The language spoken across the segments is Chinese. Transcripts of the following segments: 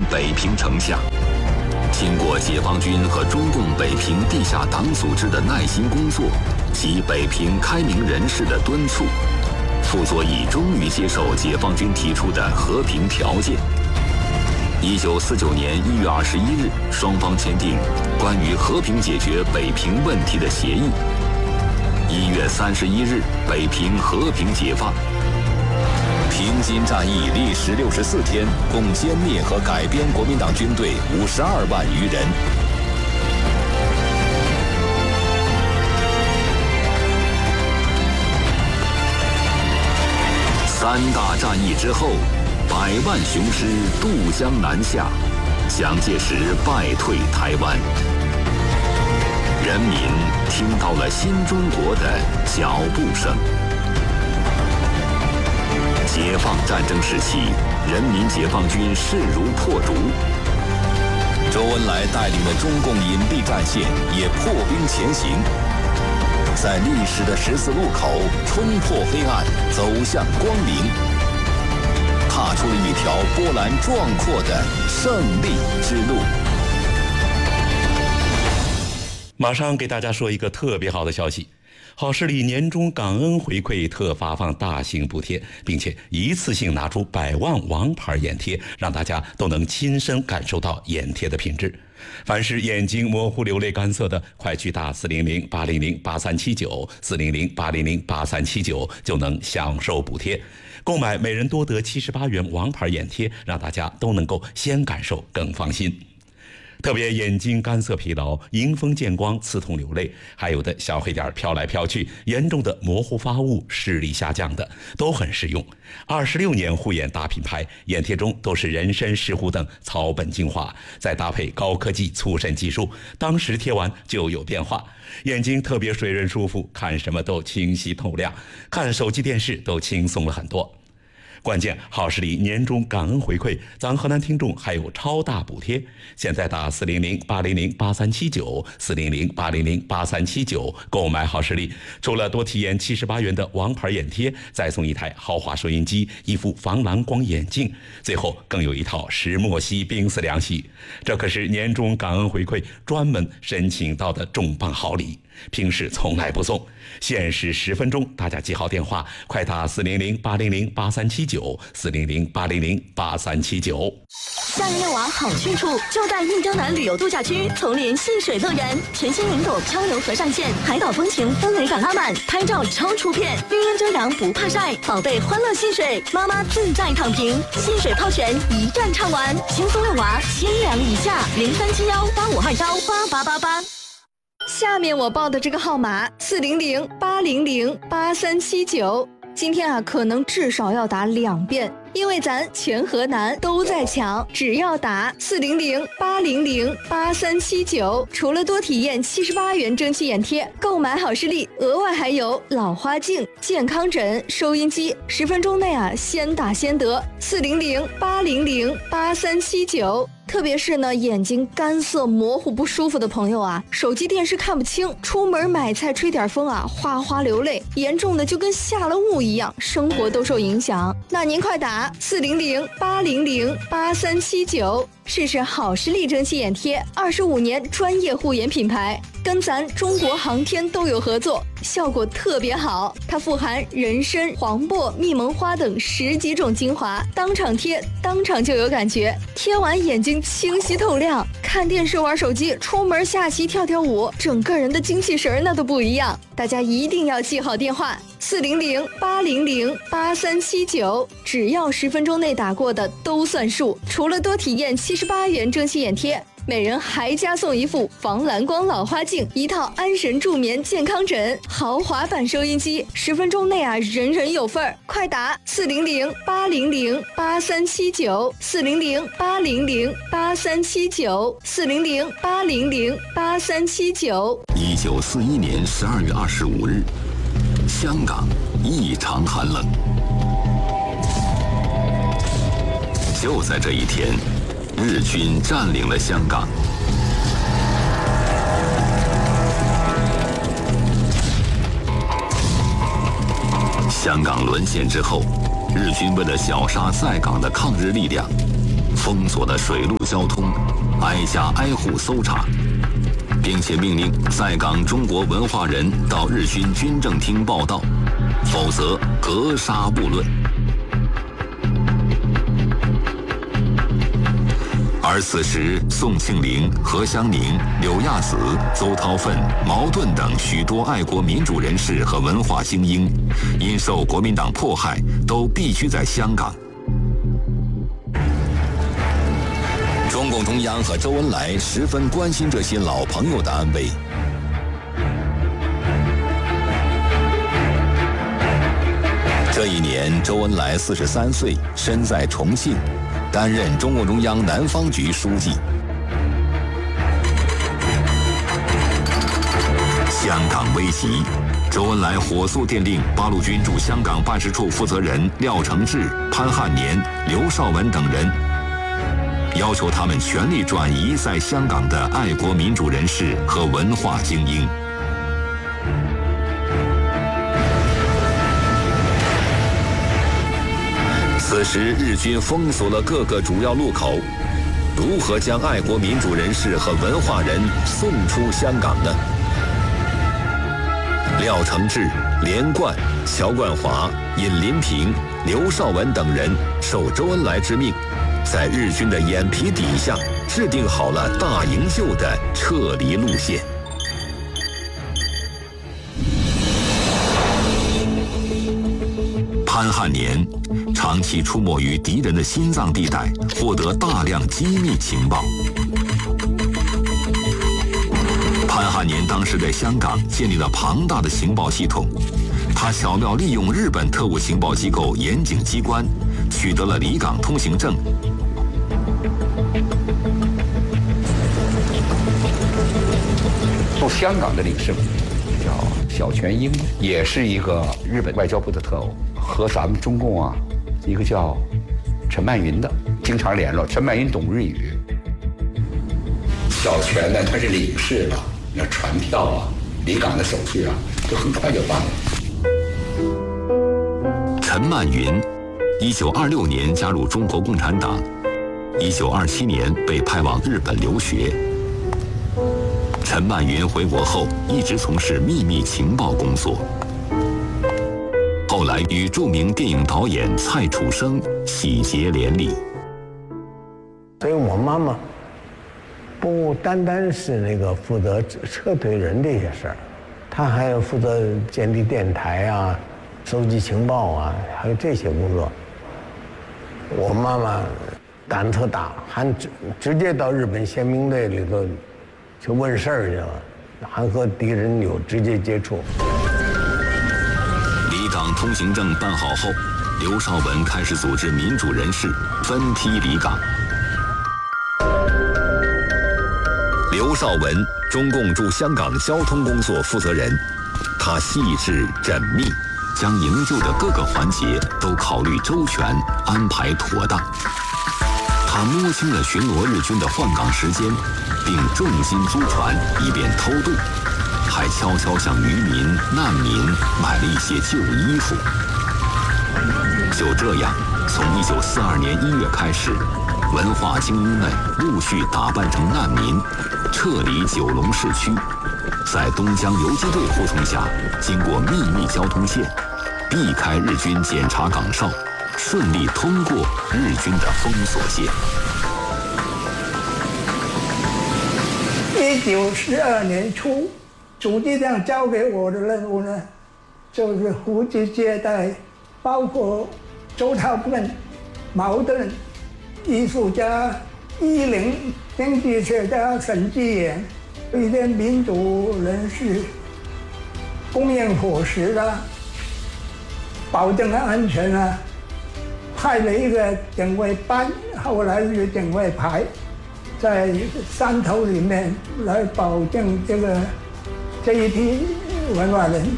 北平城下。经过解放军和中共北平地下党组织的耐心工作及北平开明人士的敦促，傅作义终于接受解放军提出的和平条件。1949年1月21日，双方签订关于和平解决北平问题的协议。1月31日，北平和平解放。平津战役历时64天，共歼灭和改编国民党军队52万余人。三大战役之后，100万雄师渡江南下，蒋介石败退台湾。人民听到了新中国的脚步声。解放战争时期，人民解放军势如破竹，周恩来带领的中共隐蔽战线也破冰前行，在历史的十字路口冲破黑暗，走向光明，踏出了一条波澜壮阔的胜利之路。 马上给大家说一个特别好的消息，好视力年终感恩回馈特发放大型补贴，并且一次性拿出100万王牌眼贴，让大家都能亲身感受到眼贴的品质。凡是眼睛模糊流泪干涩的，快去打400-800-8379 400-800-8379就能享受补贴，购买每人多得78元王牌眼贴，让大家都能够先感受更放心。特别眼睛干涩疲劳、迎风见光、刺痛流泪，还有的小黑点飘来飘去，严重的模糊发物、视力下降的，都很实用。26年护眼大品牌，眼贴中都是人参、石斛等草本精华，再搭配高科技促渗技术，当时贴完就有变化，眼睛特别水润舒服，看什么都清晰透亮，看手机电视都轻松了很多。关键好视力年终感恩回馈，咱河南听众还有超大补贴，现在打400-800-8379 400-800-8379购买好视力，除了多体验78元的王牌眼贴，再送一台豪华收音机、一副防蓝光眼镜，最后更有一套石墨烯冰丝凉席，这可是年终感恩回馈专门申请到的重磅好礼，平时从来不送，限时10分钟，大家记好电话，快打400-800-8379 400-800-8379。 夏日夜晚好去处就在印洲南旅游度假区丛林戏水乐园，全新云朵漂流河上线，海岛风情氛围感拉满，拍照超出片，绿荫遮阳不怕晒，宝贝欢乐戏水，妈妈自在躺平，戏水泡泉一站唱完，轻松遛娃千两以下，037185218888。下面我报的这个号码400-800-8379，今天可能至少要打2遍，因为咱全河南都在抢，只要打400-800-8379，除了多体验78元蒸汽眼贴，购买好视力，额外还有老花镜、健康枕、收音机，10分钟内先打先得。400-800-8379。特别是呢，眼睛干涩、模糊、不舒服的朋友手机电视看不清，出门买菜吹点风哗哗流泪，严重的就跟下了雾一样，生活都受影响。那您快打400-800-8379，试试好视力蒸汽眼贴，25年专业护眼品牌，跟咱中国航天都有合作，效果特别好。它富含人参、黄柏、蜜蒙花等10几种精华，当场贴，当场就有感觉，贴完眼睛清晰透亮，看电视、玩手机、出门下棋、跳跳舞，整个人的精气神那都不一样。大家一定要记好电话400-800-8379，只要10分钟内打过的都算数。除了多体验78元蒸汽眼贴，每人还加送一副防蓝光老花镜，一套安神助眠健康枕，豪华版收音机，10分钟内人人有份儿。快打400-800-8379 400-800-8379 400-800-8379。 1941年12月25日，香港异常寒冷。就在这一天，日军占领了香港。香港沦陷之后，日军为了绞杀在港的抗日力量， 封锁了水陆交通，挨家挨户搜查，并且命令在港中国文化人到日军军政厅报到，否则格杀勿论。而此时，宋庆龄、何香凝、柳亚子、邹韬奋、茅盾等许多爱国民主人士和文化精英，因受国民党迫害，都避居在香港。中共中央和周恩来十分关心这些老朋友的安危。这一年，周恩来43岁，身在重庆，担任中共中央南方局书记。香港危急，周恩来火速电令八路军驻香港办事处负责人廖承志、潘汉年、刘绍文等人，要求他们全力转移在香港的爱国民主人士和文化精英。此时，日军封锁了各个主要路口，如何将爱国民主人士和文化人送出香港呢？廖承志、连贯、乔冠华、尹林平、刘绍文等人受周恩来之命，在日军的眼皮底下制定好了大营救的撤离路线。潘汉年长期出没于敌人的心脏地带，获得大量机密情报。潘汉年当时在香港建立了庞大的情报系统，他巧妙利用日本特务情报机构严警机关，取得了离港通行证。 驻香港的领事叫小泉英，也是一个日本外交部的特务，和咱们中共啊一个叫陈曼云的经常联络。陈曼云懂日语，小泉呢他是领事了，那传票啊、离港的手续啊，就很快就办了。 陈曼云，1926年加入中国共产党，1927年被派往日本留学。陈曼云回国后一直从事秘密情报工作，后来与著名电影导演蔡楚生喜结连理。 所以我妈妈不单单是那个负责撤退人这些事儿，她还要负责建立电台啊、收集情报啊，还有这些工作。我妈妈胆特大，还直接到日本宪兵队里头去问事儿去了，还和敌人有直接接触。 离港通行证办好后，刘绍文开始组织民主人士分批离港。刘绍文，中共驻香港交通工作负责人，他细致缜密，将营救的各个环节都考虑周全，安排妥当。他摸清了巡逻日军的换港时间，并重金租船以便偷渡，还悄悄向渔民、难民买了一些旧衣服。就这样，从1942年1月开始，文化精英们陆续打扮成难民，撤离九龙市区，在东江游击队护送下，经过秘密交通线，避开日军检查岗哨，顺利通过日军的封锁线。 1942年初，主机长交给我的任务呢，就是扶植接待，包括周韬奋、茅盾、艺术家伊林、经济学家沈继言，一些民主人士供应伙食啊，保证安全啊，派了一个警卫班，后来是警卫排，在山头里面来保证这一批文化人。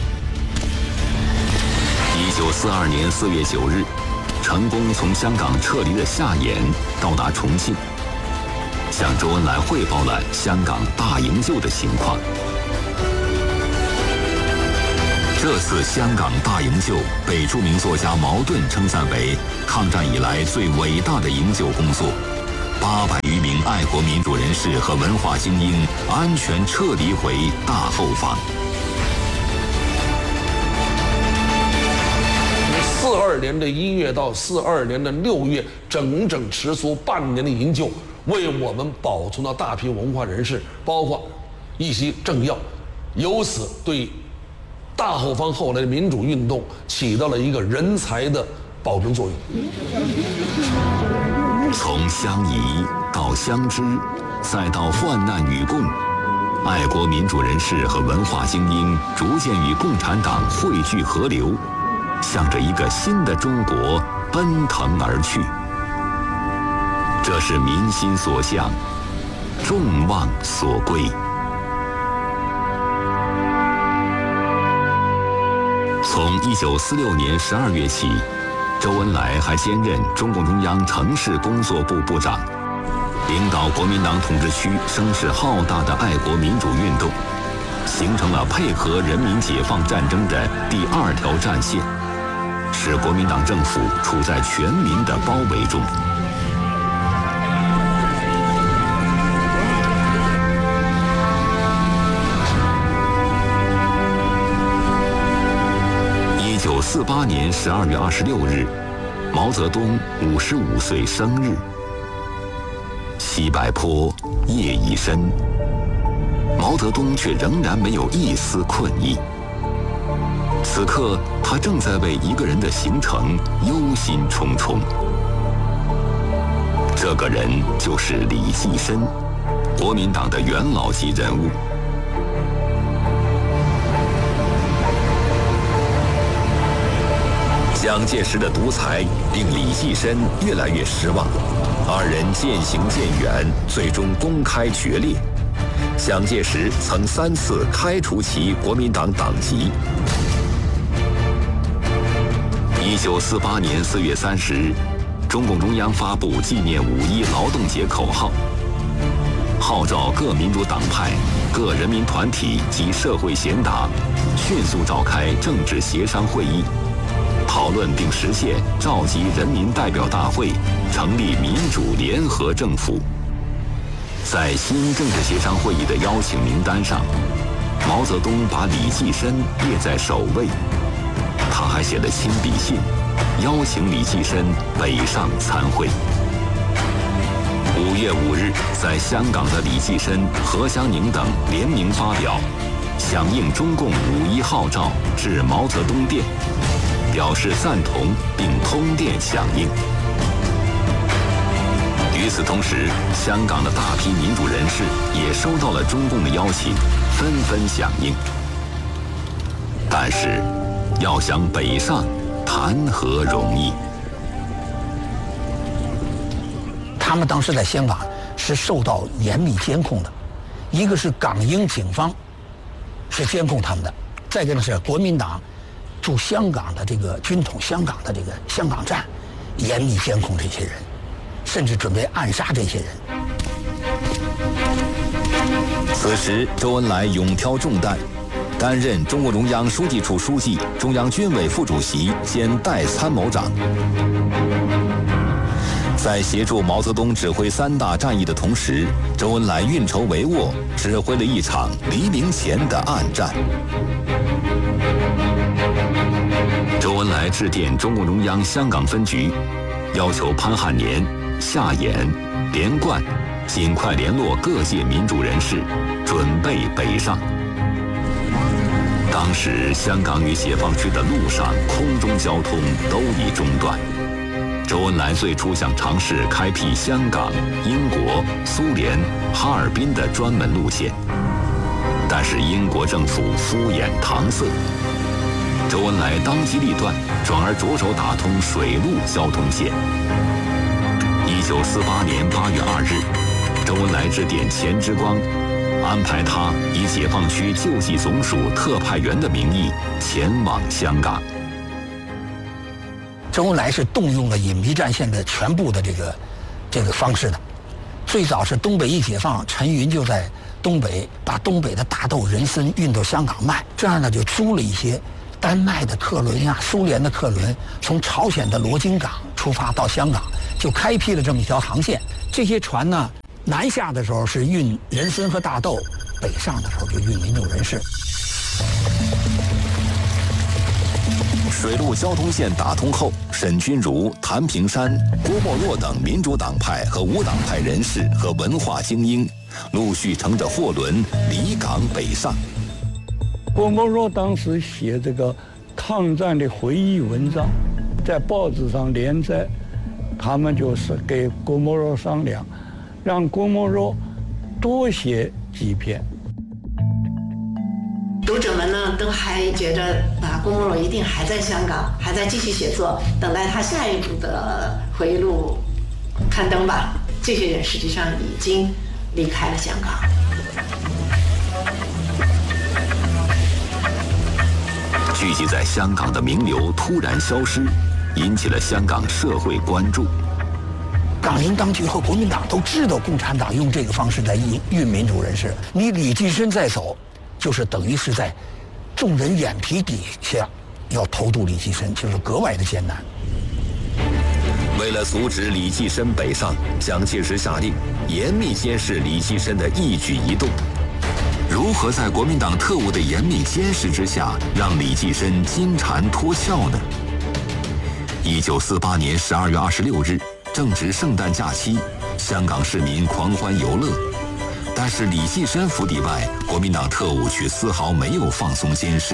1942年4月9日，成功从香港撤离的夏衍到达重庆，向周恩来汇报了香港大营救的情况。 这次香港大营救被著名作家茅盾称赞为抗战以来最伟大的营救工作。800余名爱国民主人士和文化精英安全撤离回大后方。 42年的1月到42年的6月，整整持续半年的营救，为我们保存了大批文化人士，包括一些政要，由此对大后方后来的民主运动起到了一个人才的保存作用。 从相宜到相知，再到患难与共，爱国民主人士和文化精英逐渐与共产党汇聚合流，向着一个新的中国奔腾而去。这是民心所向，众望所归。从1946年12月起，周恩来还兼任中共中央城市工作部部长，领导国民党统治区声势浩大的爱国民主运动，形成了配合人民解放战争的第2条战线，使国民党政府处在全民的包围中。1948年12月26日，毛泽东55岁生日。西柏坡，夜已深，毛泽东却仍然没有一丝困意。此刻，他正在为一个人的行程忧心忡忡。这个人就是李济深，国民党的元老级人物。蒋介石的独裁令李济深越来越失望，二人渐行渐远，最终公开决裂。蒋介石曾3次开除其国民党党籍。1948年4月30日，中共中央发布纪念5·1劳动节口号，号召各民主党派、各人民团体及社会贤达迅速召开政治协商会议，讨论并实现召集人民代表大会，成立民主联合政府。在新政治协商会议的邀请名单上，毛泽东把李济深列在首位。他还写了亲笔信，邀请李济深北上参会。5月5日，在香港的李济深、何香凝等联名发表响应中共5·1号召致毛泽东电，表示赞同并通电响应。与此同时，香港的大批民主人士也收到了中共的邀请，纷纷响应。但是，要想北上，谈何容易？ 他们当时在香港是受到严密监控的，一个是港英警方是监控他们的，再一个呢是国民党驻香港的这个军统香港的这个香港站严密监控这些人，甚至准备暗杀这些人。 此时，周恩来勇挑重担，担任中共中央书记处书记、中央军委副主席兼代参谋长。在协助毛泽东指挥3大战役的同时，周恩来运筹帷幄，指挥了一场黎明前的暗战。周恩来致电中共中央香港分局，要求潘汉年、夏衍、连贯尽快联络各界民主人士，准备北上。当时，香港与解放区的陆上、空中交通都已中断。周恩来最初想尝试开辟香港、英国、苏联、哈尔滨的专门路线，但是英国政府敷衍搪塞。周恩来当机立断，转而着手打通水陆交通线。1948年8月2日，周恩来致电钱之光，安排他以解放区救济总署特派员的名义前往香港。 周恩来是动用了隐蔽战线的全部的这个方式的。最早是东北一解放，陈云就在东北把东北的大豆、人参运到香港卖，这样呢就租了一些丹麦的客轮呀、苏联的客轮，从朝鲜的罗京港出发到香港，就开辟了这么一条航线。这些船呢，南下的时候是运人参和大豆，北上的时候就运民主人士。 水陆交通线打通后，沈钧儒、谭平山、郭沫若等民主党派和无党派人士和文化精英陆续乘着货轮离港北上。 郭沫若当时写这个抗战的回忆文章，在报纸上连载，他们就是给郭沫若商量，让郭沫若多写几篇。 读者们呢都还觉得郭沫若一定还在香港，还在继续写作，等待他下一部的回忆录刊登吧。这些人实际上已经离开了香港。 聚集在香港的名流突然消失，引起了香港社会关注。 港英当局和国民党都知道共产党用这个方式在运民主人士，你李济深再走，就是等于是在众人眼皮底下要投渡李济深，就是格外的艰难。 为了阻止李济深北上，蒋介石下令严密监视李济深的一举一动。如何在国民党特务的严密监视之下，让李济深金蝉脱壳呢？1948年12月26日，正值圣诞假期，香港市民狂欢游乐。但是李济深府邸外，国民党特务却丝毫没有放松监视。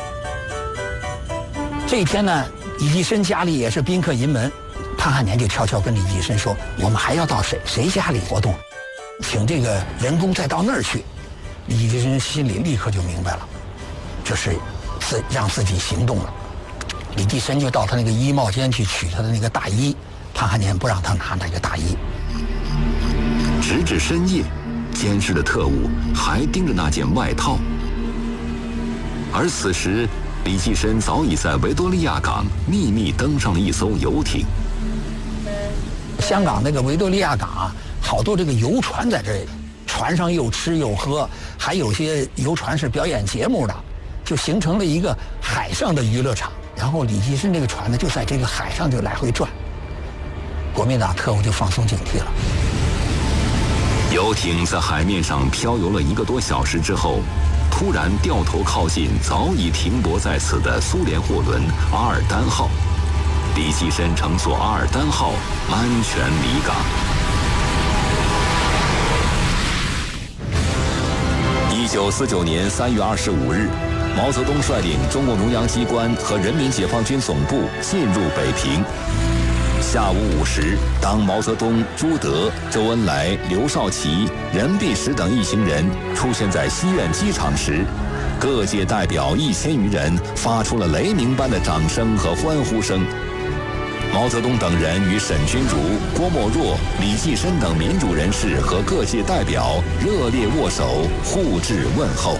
这一天呢，李济深家里也是宾客盈门，潘汉年就悄悄跟李济深说：“我们还要到谁家里活动，请这个人工再到那儿去。”李济深心里立刻就明白了，这是让自己行动了。李济深就到他那个衣帽间去取他的那个大衣，潘汉年不让他拿那个大衣。 直至深夜，监视的特务还盯着那件外套，而此时李济深早已在维多利亚港秘密登上了一艘游艇。 香港那个维多利亚港啊，好多这个游船在这里，船上又吃又喝，还有些游船是表演节目的，就形成了一个海上的娱乐场。然后李济深这个船呢，就在这个海上就来回转，国民党特务就放松警惕了。 游艇在海面上漂游了1个多小时之后，突然掉头靠近早已停泊在此的苏联货轮阿尔丹号。李济深乘坐阿尔丹号安全离港。1949年3月25日，毛泽东率领中共中央机关和人民解放军总部进入北平。下午5时，当毛泽东、朱德、周恩来、刘少奇、任弼时等一行人出现在西苑机场时，各界代表1000余人发出了雷鸣般的掌声和欢呼声。毛泽东等人与沈钧儒、郭沫若、李济深等民主人士和各界代表热烈握手，互致问候。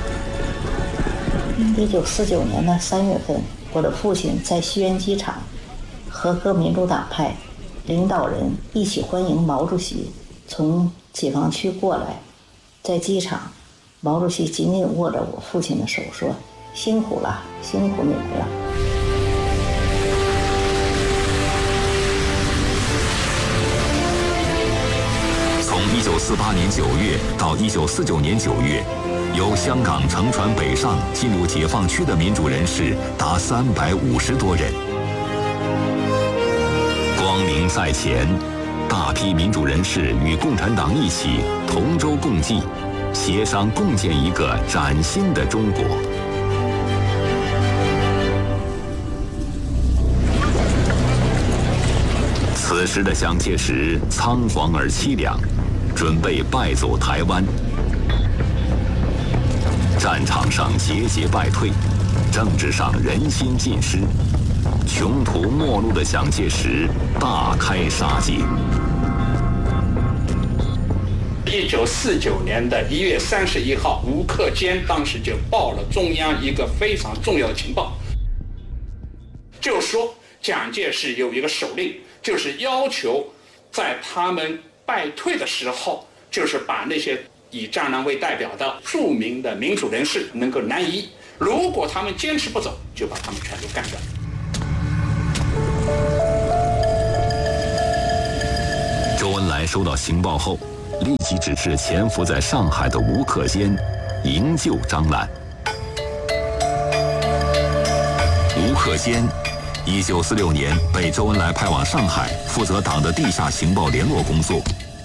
1949年的3月份，我的父亲在西苑机场和各民主党派领导人一起欢迎毛主席从解放区过来。在机场，毛主席紧紧握着我父亲的手说：“辛苦了，辛苦你们了。” 从1948年9月到1949年9月，由香港乘船北上进入解放区的民主人士达350多人。光明在前，大批民主人士与共产党一起同舟共济，协商共建一个崭新的中国。此时的蒋介石仓皇而凄凉，准备败走台湾。战场上节节败退，政治上人心尽失，穷途末路的蒋介石大开杀戒。 1949年的1月31号，吴克坚当时就报了中央一个非常重要的情报，就说蒋介石有一个手令，就是要求在他们败退的时候，就是把那些以张澜为代表的著名的民主人士能够南移。如果他们坚持不走，就把他们全都干掉。 周恩来收到情报后，立即指示潜伏在上海的吴克坚营救张澜。吴克坚1946年被周恩来派往上海，负责党的地下情报联络工作。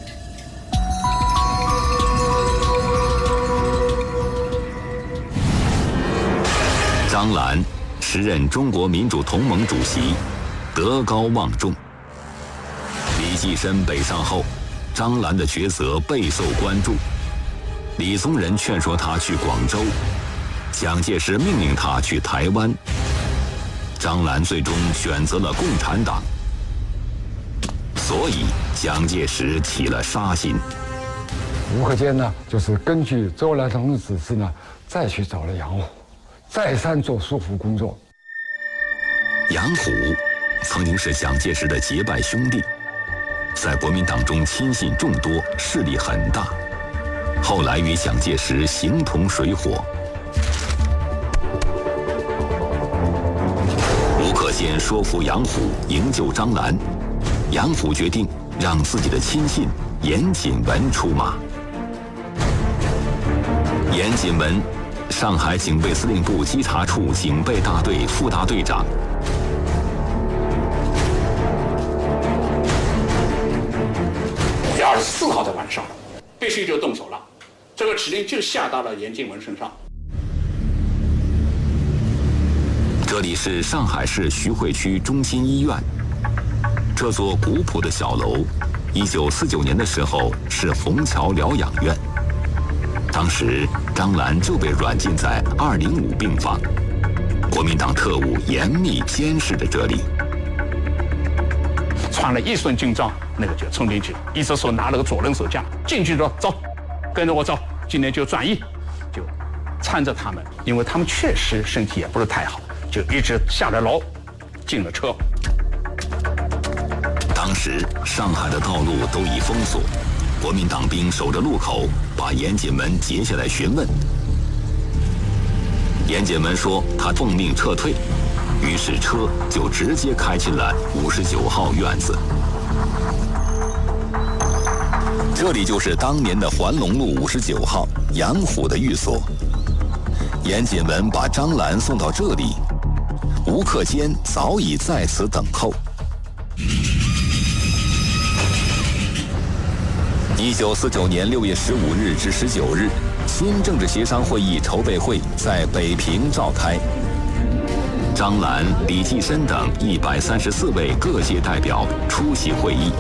张澜时任中国民主同盟主席，德高望重。李济深北上后，张澜的抉择备受关注。李宗仁劝说他去广州，蒋介石命令他去台湾。张澜最终选择了共产党，所以蒋介石起了杀心。 吴克坚呢，就是根据周恩来同志指示呢，再去找了杨虎，再三做说服工作。 杨虎曾经是蒋介石的结拜兄弟，在国民党中亲信众多，势力很大。后来与蒋介石形同水火。吴克坚说服杨虎营救张澜，杨虎决定让自己的亲信严锦文出马。严锦文，上海警备司令部稽查处警备大队副大队长。 5月24号的晚上，必须就动手了。这个指令就下到了严锦文身上。 这里是上海市徐汇区中心医院，这座古朴的小楼，1949年的时候是虹桥疗养院。当时张澜就被软禁在205病房，国民党特务严密监视着这里。 穿了一身军装，那个就冲进去，一只手拿了个左轮手枪，进去说走，跟着我走，今天就转移，就搀着他们，因为他们确实身体也不是太好，就一直下了楼，进了车。 当时上海的道路都已封锁，国民党兵守着路口，把严锦文截下来询问。严锦文说他奉命撤退，于是车就直接开进了59号院子。这里就是当年的环龙路59号杨虎的寓所。严锦文把张澜送到这里，吴克坚早已在此等候。1949年6月15日至19日，新政治协商会议筹备会在北平召开。张澜、李济深等134位各界代表出席会议。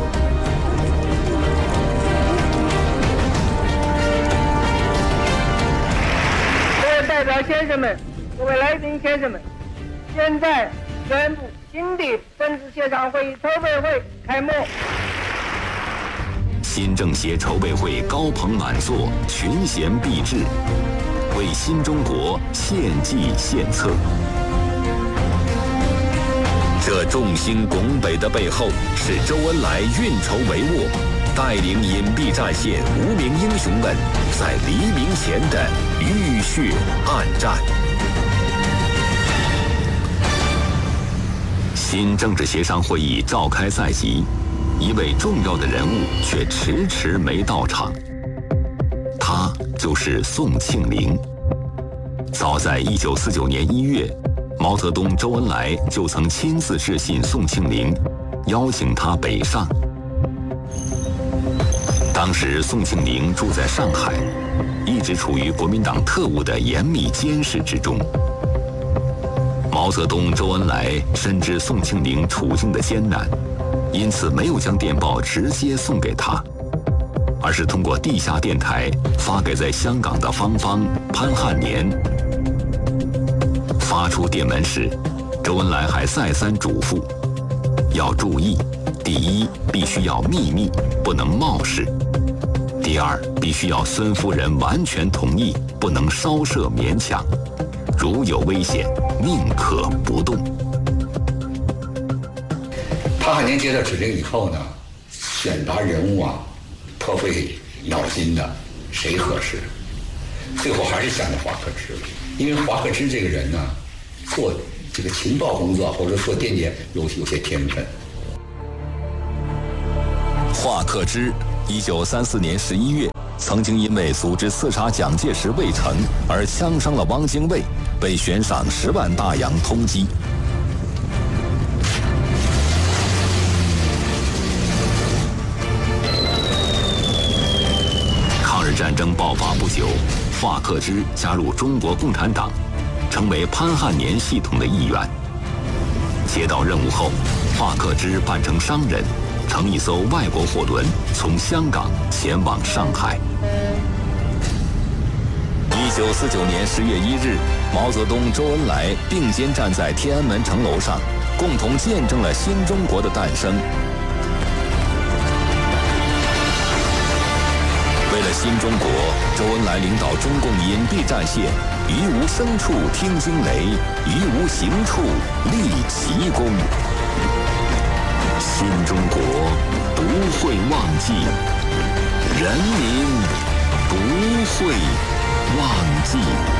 各位代表先生们，各位来宾先生们，现在宣布新的政治协商会议筹备会开幕。 新政协筹备会高朋满座，群贤毕至，为新中国献计献策。这众星拱北的背后，是周恩来运筹帷幄，带领隐蔽战线无名英雄们在黎明前的浴血暗战。新政治协商会议召开在即，一位重要的人物却迟迟没到场，他就是宋庆龄。早在1949年1月，毛泽东、周恩来就曾亲自致信宋庆龄，邀请他北上。当时宋庆龄住在上海，一直处于国民党特务的严密监视之中。毛泽东、周恩来深知宋庆龄处境的艰难，因此没有将电报直接送给他，而是通过地下电台发给在香港的芳芳、潘汉年。发出电文时，周恩来还再三嘱咐要注意：第一，必须要秘密，不能冒失；第二，必须要孙夫人完全同意，不能稍涉勉强。如有危险，宁可不动。 潘汉年接到指令以后呢，选拔人物啊，颇费脑筋的。 谁合适？最后还是想着华克之，因为华克之这个人呢，做这个情报工作或者做间谍有些天分。 华克之，1934年11月，曾经因为组织刺杀蒋介石未成而枪伤了汪精卫，被悬赏10万大洋通缉。抗日战争爆发不久，华克之加入中国共产党，成为潘汉年系统的一员。接到任务后，华克之扮成商人，乘一艘外国货轮从香港前往上海。1949年10月1日，毛泽东、周恩来并肩站在天安门城楼上，共同见证了新中国的诞生。为了新中国，周恩来领导中共隐蔽战线，于无声处听惊雷，于无形处立奇功。新中国不会忘记，人民不会忘记。